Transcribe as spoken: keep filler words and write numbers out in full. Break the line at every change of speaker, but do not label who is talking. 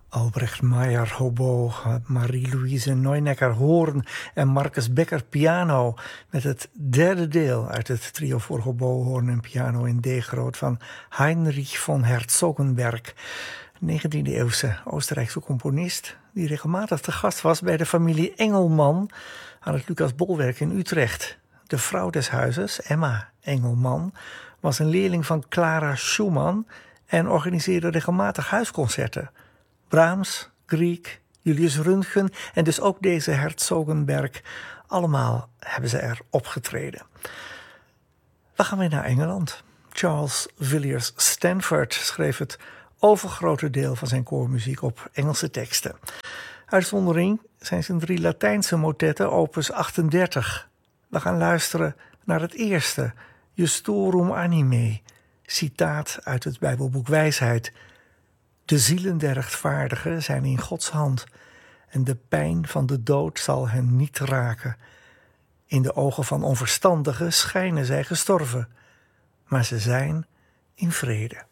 Albrecht Meijer, hobo, Marie-Louise Neunecker, hoorn en Marcus Becker, piano. Met het derde deel uit het trio voor hobo, hoorn en piano in D-groot van Heinrich von Herzogenberg. negentiende-eeuwse Oostenrijkse componist die regelmatig te gast was bij de familie Engelman aan het Lucas Bolwerk in Utrecht. De vrouw des huizes, Emma Engelman, was een leerling van Clara Schumann en organiseerde regelmatig huisconcerten. Brahms, Grieg, Julius Röntgen en dus ook deze Herzogenberg. Allemaal hebben ze er opgetreden. We gaan weer naar Engeland. Charles Villiers Stanford schreef het overgrote deel van zijn koormuziek op Engelse teksten. Uitzondering zijn zijn drie Latijnse motetten, opus achtendertig. We gaan luisteren naar het eerste, Justorum Anime, citaat uit het Bijbelboek Wijsheid. De zielen der rechtvaardigen zijn in Gods hand en de pijn van de dood zal hen niet raken. In de ogen van onverstandigen schijnen zij gestorven, maar ze zijn in vrede.